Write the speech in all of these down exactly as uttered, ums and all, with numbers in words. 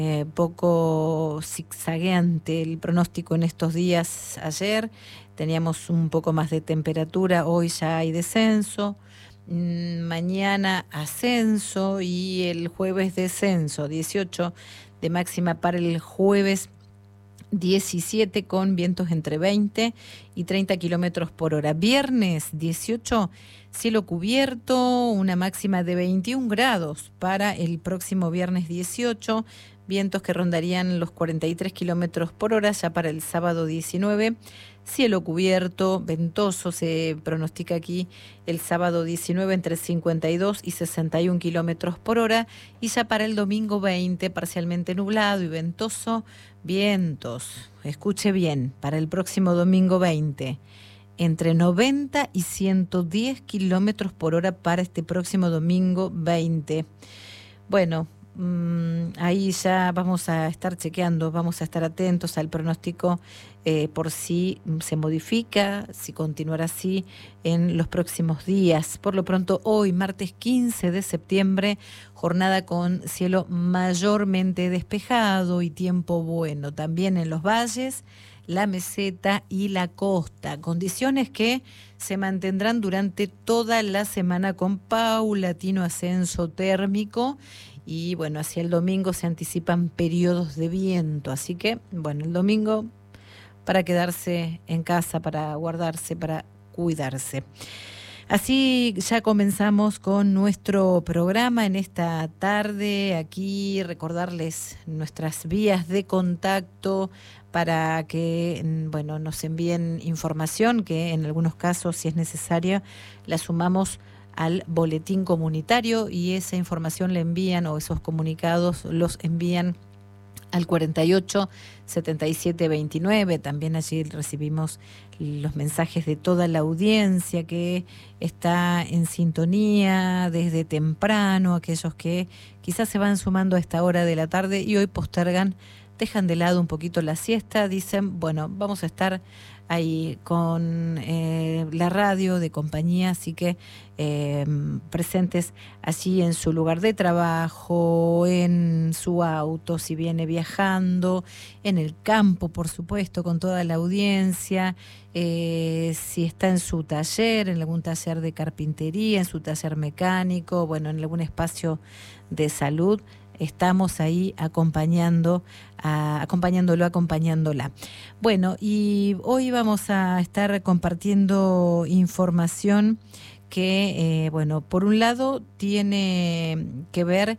Eh, poco zigzagueante el pronóstico en estos días. Ayer teníamos un poco más de temperatura, hoy ya hay descenso, mm, mañana ascenso y el jueves descenso, dieciocho de máxima para el jueves, diecisiete con vientos entre veinte y treinta kilómetros por hora. Viernes dieciocho, cielo cubierto, una máxima de veintiún grados para el próximo viernes dieciocho, vientos que rondarían los cuarenta y tres kilómetros por hora. Ya para el sábado diecinueve, cielo cubierto, ventoso, se pronostica aquí el sábado diecinueve entre cincuenta y dos y sesenta y un kilómetros por hora. Y ya para el domingo veinte, parcialmente nublado y ventoso, vientos, escuche bien, para el próximo domingo veinte, entre noventa y ciento diez kilómetros por hora para este próximo domingo veinte. Bueno, mmm, ahí ya vamos a estar chequeando, vamos a estar atentos al pronóstico eh, por si se modifica, si continuará así en los próximos días. Por lo pronto, hoy, martes quince de septiembre, jornada con cielo mayormente despejado y tiempo bueno, también en los valles, la meseta y la costa, condiciones que se mantendrán durante toda la semana con paulatino ascenso térmico. Y bueno, hacia el domingo se anticipan periodos de viento, así que bueno, el domingo para quedarse en casa, para guardarse, para cuidarse. Así ya comenzamos con nuestro programa en esta tarde. Aquí recordarles nuestras vías de contacto para que, bueno, nos envíen información que en algunos casos, si es necesaria, la sumamos al boletín comunitario y esa información la envían, o esos comunicados los envían al cuarenta y ocho, setenta y siete, veintinueve. También allí recibimos los mensajes de toda la audiencia que está en sintonía desde temprano, aquellos que quizás se van sumando a esta hora de la tarde y hoy postergan, dejan de lado un poquito la siesta, dicen, bueno, vamos a estar ahí con eh, la radio de compañía, así que eh, presentes allí en su lugar de trabajo, en su auto, si viene viajando, en el campo, por supuesto, con toda la audiencia, eh, si está en su taller, en algún taller de carpintería, en su taller mecánico, bueno, en algún espacio de salud. Estamos ahí acompañando, a, acompañándolo, acompañándola. Bueno, y hoy vamos a estar compartiendo información que, eh, bueno, por un lado tiene que ver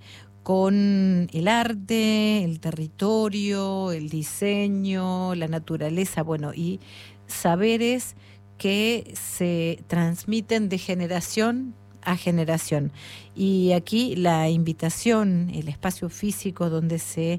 con el arte, el territorio, el diseño, la naturaleza, bueno, y saberes que se transmiten de generación a generación. Y aquí la invitación, el espacio físico donde se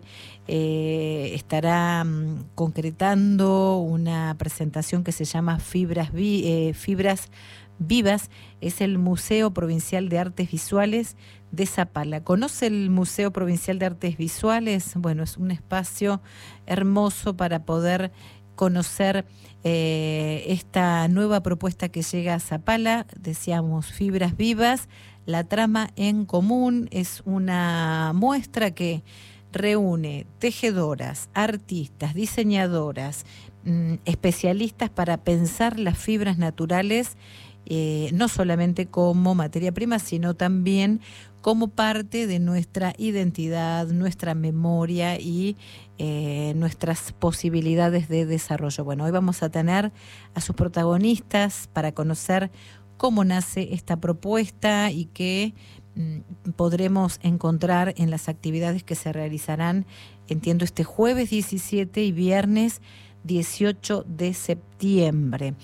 eh, estará um, concretando una presentación que se llama Fibras, Vi- eh, Fibras Vivas, es el Museo Provincial de Artes Visuales de Zapala. ¿Conoce el Museo Provincial de Artes Visuales? Bueno, es un espacio hermoso para poder conocer eh, esta nueva propuesta que llega a Zapala. Decíamos, Fibras Vivas, la trama en común. Es una muestra que reúne tejedoras, artistas, diseñadoras, mmm, especialistas para pensar las fibras naturales, eh, no solamente como materia prima, sino también como parte de nuestra identidad, nuestra memoria y eh, nuestras posibilidades de desarrollo. Bueno, hoy vamos a tener a sus protagonistas para conocer cómo nace esta propuesta y qué mm, podremos encontrar en las actividades que se realizarán, entiendo, este jueves diecisiete y viernes dieciocho de septiembre.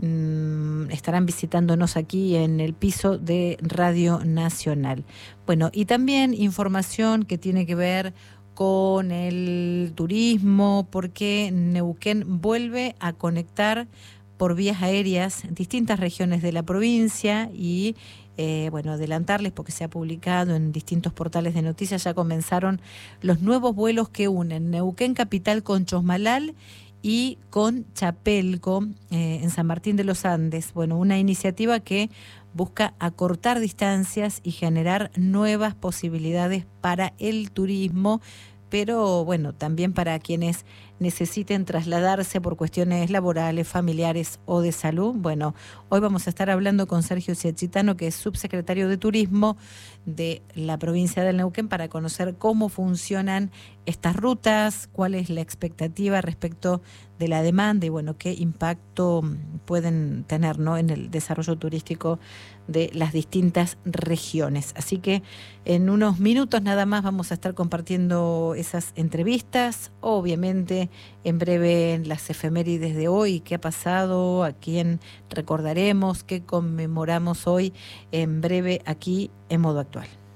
Mm, estarán visitándonos aquí en el piso de Radio Nacional. Bueno, y también información que tiene que ver con el turismo, porque Neuquén vuelve a conectar por vías aéreas distintas regiones de la provincia y Eh, bueno, adelantarles porque se ha publicado en distintos portales de noticias, ya comenzaron los nuevos vuelos que unen Neuquén capital con Chosmalal y con Chapelco, eh, en San Martín de los Andes. Bueno, una iniciativa que busca acortar distancias y generar nuevas posibilidades para el turismo, pero bueno, también para quienes necesiten trasladarse por cuestiones laborales, familiares o de salud. Bueno, hoy vamos a estar hablando con Sergio Ciachitano, que es subsecretario de Turismo de la provincia del Neuquén, para conocer cómo funcionan estas rutas, cuál es la expectativa respecto de la demanda y bueno, qué impacto pueden tener, ¿no?, en el desarrollo turístico de las distintas regiones. Así que en unos minutos nada más vamos a estar compartiendo esas entrevistas, obviamente en breve las efemérides de hoy, qué ha pasado, a quién recordaremos, qué conmemoramos hoy, en breve aquí en Modo Actual.